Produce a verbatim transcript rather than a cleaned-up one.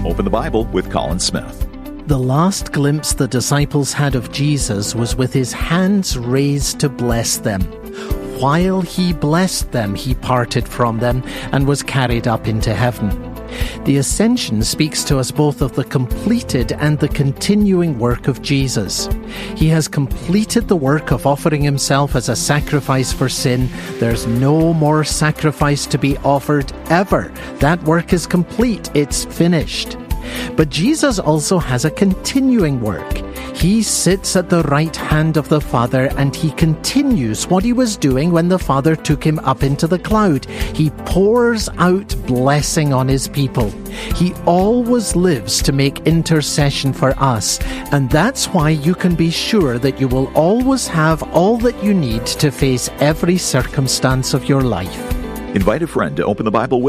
Open the Bible with Colin Smith. The last glimpse the disciples had of Jesus was with his hands raised to bless them. While he blessed them, he parted from them and was carried up into heaven. The ascension speaks to us both of the completed and the continuing work of Jesus. He has completed the work of offering himself as a sacrifice for sin. There's no more sacrifice to be offered ever. That work is complete. It's finished. But Jesus also has a continuing work. He sits at the right hand of the Father, and he continues what he was doing when the Father took him up into the cloud. He pours out blessing on his people. He always lives to make intercession for us, and that's why you can be sure that you will always have all that you need to face every circumstance of your life. Invite a friend to open the Bible with